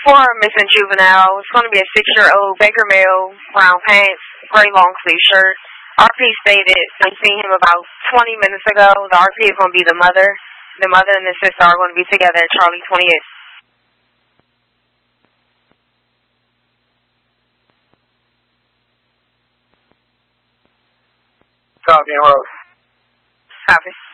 For a missing juvenile, it's going to be a 6-year-old Baker male, brown pants, gray long sleeve shirt. RP stated they seen him about 20 minutes ago. The RP is going to be the mother. The mother and the sister are going to be together at Charlie 28th. Copy, Rose. Copy.